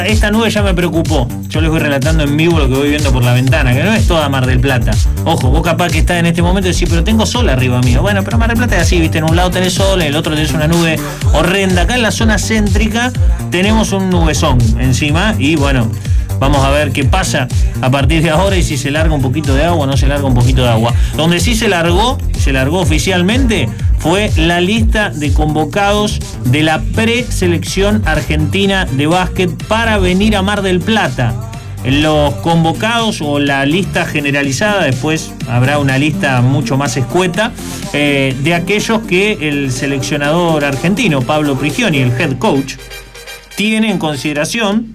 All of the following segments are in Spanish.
Esta nube ya me preocupó. Yo les voy relatando en vivo lo que voy viendo por la ventana, que no es toda Mar del Plata. Ojo, vos capaz que estás en este momento y decís, pero tengo sol arriba mío. Bueno, pero Mar del Plata es así, viste, en un lado tenés sol, en el otro tenés una nube horrenda. Acá en la zona céntrica tenemos un nubezón encima y bueno, vamos a ver qué pasa a partir de ahora y si se larga un poquito de agua o no se larga un poquito de agua. Donde sí se largó oficialmente, fue la lista de convocados de la preselección argentina de básquet para venir a Mar del Plata. Los convocados o la lista generalizada, después habrá una lista mucho más escueta, de aquellos que el seleccionador argentino, Pablo Prigioni, el head coach, tiene en consideración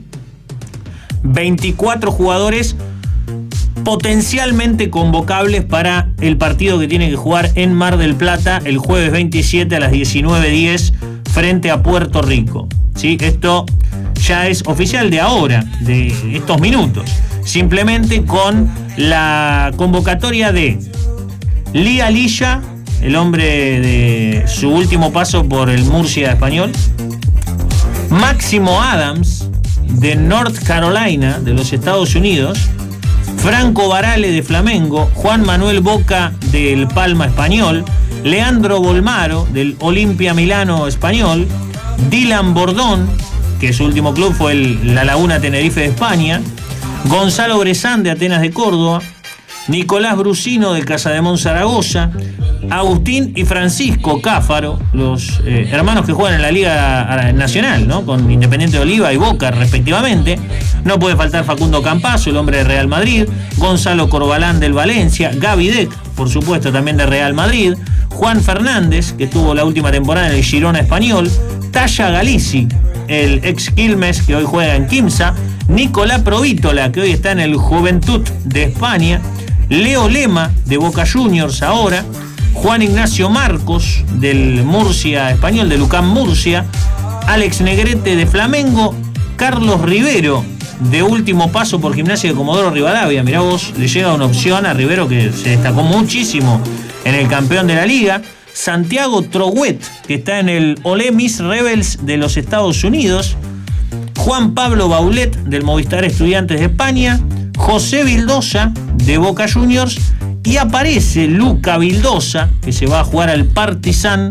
24 jugadores potencialmente convocables para el partido que tiene que jugar en Mar del Plata el jueves 27 a las 19:10 frente a Puerto Rico. ¿Sí? Esto ya es oficial de ahora, de estos minutos. Simplemente con la convocatoria de Lee Aliyah, el hombre de su último paso por el Murcia español, Máximo Adams, de North Carolina, de los Estados Unidos, Franco Barale, de Flamengo, Juan Manuel Boca, del Palma español, Leandro Bolmaro, del Olimpia Milano español, Dylan Bordón, que su último club fue la Laguna Tenerife de España, Gonzalo Bresán, de Atenas de Córdoba, Nicolás Brusino, del Casademón Zaragoza, Agustín y Francisco Cáfaro, los hermanos que juegan en la Liga Nacional, ¿no? Con Independiente de Oliva y Boca respectivamente. No puede faltar Facundo Campazzo, el hombre de Real Madrid, Gonzalo Corbalán, del Valencia, Gaby Deck, por supuesto también de Real Madrid, Juan Fernández, que estuvo la última temporada en el Girona español, Talla Galizzi, el ex Quilmes, que hoy juega en Quimsa, Nicolás Provítola, que hoy está en el Juventud de España, Leo Lema, de Boca Juniors ahora, Juan Ignacio Marcos, del Murcia español, de Lucán Murcia, Alex Negrete, de Flamengo, Carlos Rivero, de último paso por Gimnasia de Comodoro Rivadavia. Mirá vos, le llega una opción a Rivero que se destacó muchísimo en el campeón de la liga. Santiago Trouet, que está en el Ole Miss Rebels de los Estados Unidos, Juan Pablo Baulet, del Movistar Estudiantes de España, José Vildosa, de Boca Juniors, y aparece Luca Vildosa, que se va a jugar al Partizan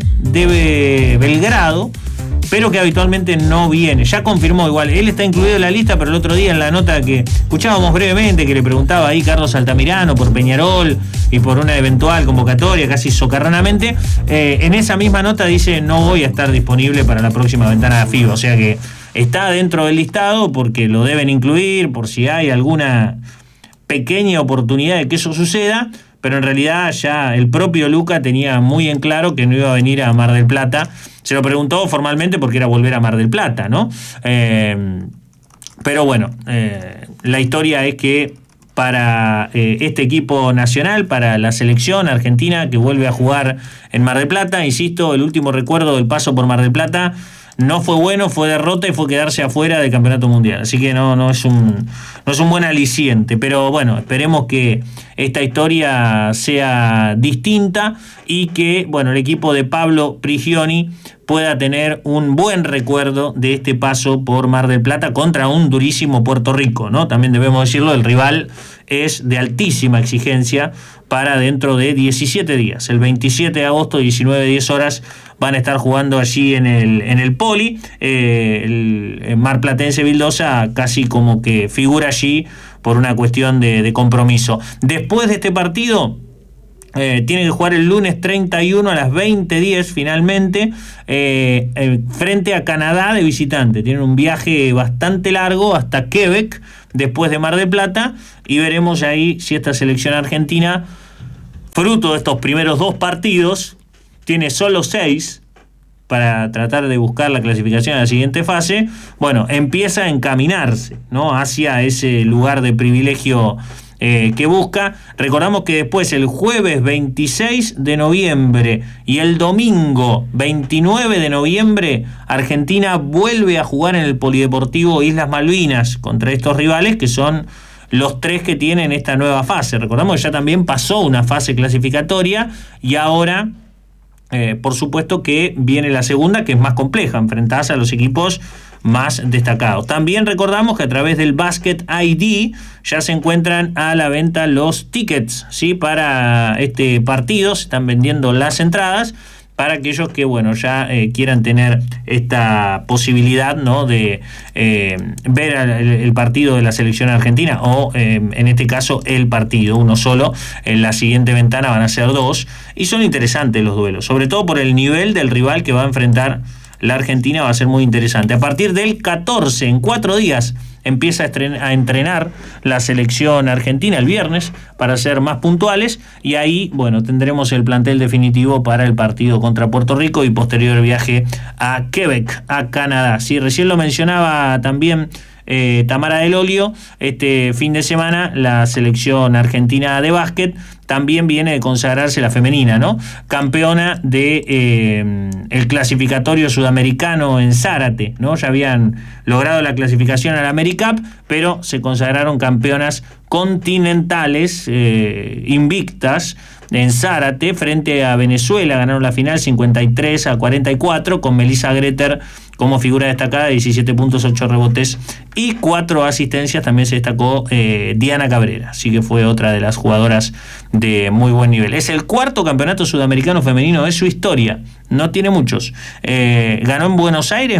de Belgrado, pero que habitualmente no viene. Ya confirmó igual, él está incluido en la lista, pero el otro día en la nota que escuchábamos brevemente, que le preguntaba ahí Carlos Altamirano por Peñarol y por una eventual convocatoria, casi socarronamente, en esa misma nota dice: no voy a estar disponible para la próxima ventana de FIBA, o sea que está dentro del listado porque lo deben incluir por si hay alguna pequeña oportunidad de que eso suceda, pero en realidad ya el propio Luca tenía muy en claro que no iba a venir a Mar del Plata. Se lo preguntó formalmente porque era volver a Mar del Plata, ¿no? Pero bueno, la historia es que para este equipo nacional, para la selección argentina que vuelve a jugar en Mar del Plata, insisto, el último recuerdo del paso por Mar del Plata no fue bueno, fue derrota y fue quedarse afuera del campeonato mundial. Así que no es un buen aliciente. Pero bueno, esperemos que esta historia sea distinta y que, bueno, el equipo de Pablo Prigioni pueda tener un buen recuerdo de este paso por Mar del Plata contra un durísimo Puerto Rico, ¿no? También debemos decirlo, el rival es de altísima exigencia para dentro de 17 días. El 27 de agosto, 19:10 horas, van a estar jugando allí en el Poli. El marplatense Vildosa casi como que figura allí por una cuestión de compromiso. Después de este partido, tiene que jugar el lunes 31 a las 20:10 finalmente, frente a Canadá de visitante. Tienen un viaje bastante largo hasta Quebec, después de Mar del Plata, y veremos ahí si esta selección argentina, fruto de estos primeros dos partidos, tiene solo 6 para tratar de buscar la clasificación a la siguiente fase. Bueno, empieza a encaminarse, ¿no?, hacia ese lugar de privilegio que busca. Recordamos que después, el jueves 26 de noviembre y el domingo 29 de noviembre, Argentina vuelve a jugar en el Polideportivo Islas Malvinas contra estos rivales, que son los 3 que tienen esta nueva fase. Recordamos que ya también pasó una fase clasificatoria y ahora, por supuesto que viene la segunda, que es más compleja. Enfrentás a los equipos más destacados. También recordamos que a través del Basket ID ya se encuentran a la venta los tickets, ¿sí? Para este partido. Se están vendiendo las entradas para aquellos que, bueno, ya quieran tener esta posibilidad, ¿no? De ver el partido de la selección argentina, o en este caso el partido, uno solo. En la siguiente ventana van a ser 2, y son interesantes los duelos, sobre todo por el nivel del rival que va a enfrentar la Argentina. Va a ser muy interesante. A partir del 14, en 4 días, empieza a entrenar la selección argentina el viernes, para ser más puntuales, y ahí, bueno, tendremos el plantel definitivo para el partido contra Puerto Rico y posterior viaje a Quebec, a Canadá. Sí, recién lo mencionaba también Tamara del Olio. Este fin de semana la selección argentina de básquet también viene de consagrarse, la femenina, ¿no? Campeona de el clasificatorio sudamericano en Zárate, ¿no? Ya habían logrado la clasificación al AmeriCup, pero se consagraron campeonas continentales, invictas, en Zárate, frente a Venezuela. Ganaron la final 53-44, con Melissa Greter como figura destacada, 17 puntos, 8 rebotes y 4 asistencias. También se destacó Diana Cabrera, así que fue otra de las jugadoras de muy buen nivel. Es el 4º campeonato sudamericano femenino de su historia, no tiene muchos. Ganó en Buenos Aires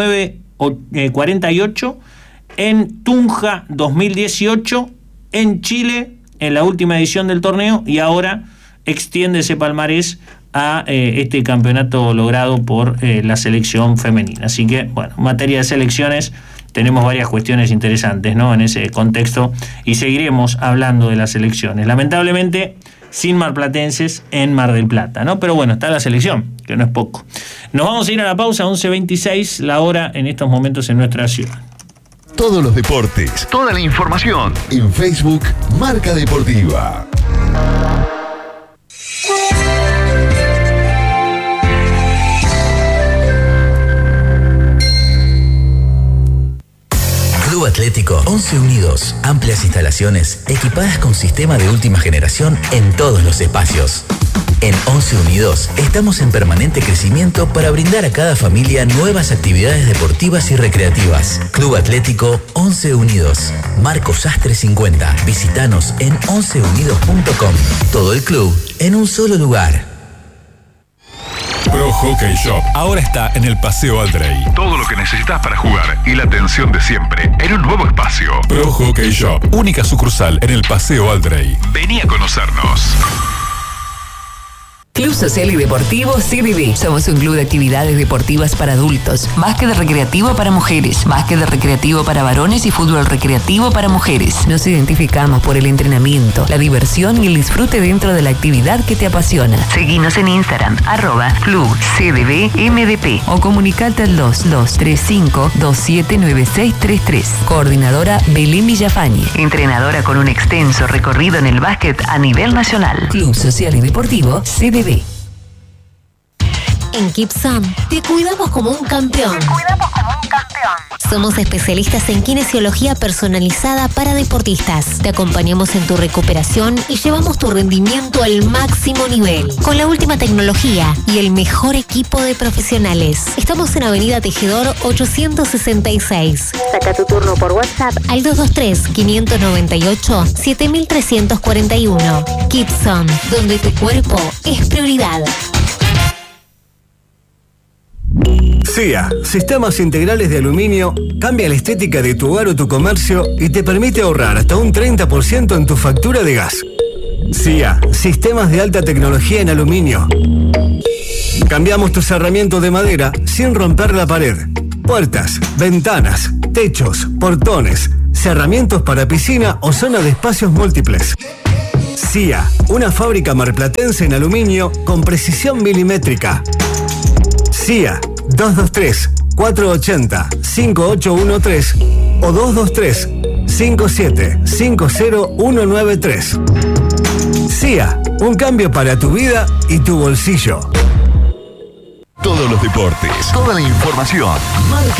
1948, en Tunja 2018, en Chile en la última edición del torneo, y ahora extiende ese palmarés a este campeonato logrado por la selección femenina. Así que, bueno, en materia de selecciones tenemos varias cuestiones interesantes, ¿no? En ese contexto, y seguiremos hablando de las selecciones. Lamentablemente, sin marplatenses en Mar del Plata, ¿no? Pero bueno, está la selección, que no es poco. Nos vamos a ir a la pausa, 11:26 la hora en estos momentos en nuestra ciudad. Todos los deportes, toda la información en Facebook Marca Deportiva. Club Atlético 11 Unidos. Amplias instalaciones equipadas con sistema de última generación en todos los espacios. En 11 Unidos estamos en permanente crecimiento para brindar a cada familia nuevas actividades deportivas y recreativas. Club Atlético 11 Unidos. Marcos Sastre 50. Visítanos en 11unidos.com. Todo el club en un solo lugar. Pro Hockey Shop ahora está en el Paseo Aldrey. Todo lo que necesitas para jugar y la atención de siempre en un nuevo espacio. Pro Hockey Shop, única sucursal en el Paseo Aldrey. Vení a conocernos. Club Social y Deportivo CDD. Somos un club de actividades deportivas para adultos, básquet recreativo para mujeres, básquet recreativo para varones y fútbol recreativo para mujeres. Nos identificamos por el entrenamiento, la diversión y el disfrute dentro de la actividad que te apasiona. Seguinos en Instagram, @clubcdbmdp, o comunicate al 2235-279633. Coordinadora Belén Villafañe, entrenadora con un extenso recorrido en el básquet a nivel nacional. Club Social y Deportivo CDB. En Kipson te cuidamos como un campeón. Somos especialistas en kinesiología personalizada para deportistas. Te acompañamos en tu recuperación y llevamos tu rendimiento al máximo nivel, con la última tecnología y el mejor equipo de profesionales. Estamos en Avenida Tejedor 866. Saca tu turno por WhatsApp al 223-598-7341. Kipson, donde tu cuerpo es prioridad. SIA, Sistemas Integrales de Aluminio, cambia la estética de tu hogar o tu comercio y te permite ahorrar hasta un 30% en tu factura de gas. SIA, Sistemas de Alta Tecnología en Aluminio. Cambiamos tu cerramiento de madera sin romper la pared. Puertas, ventanas, techos, portones, cerramientos para piscina o zona de espacios múltiples. SIA, una fábrica marplatense en aluminio con precisión milimétrica. SIA 223-480-5813 o 223-57-50193. SIA, un cambio para tu vida y tu bolsillo. Todos los deportes, toda la información.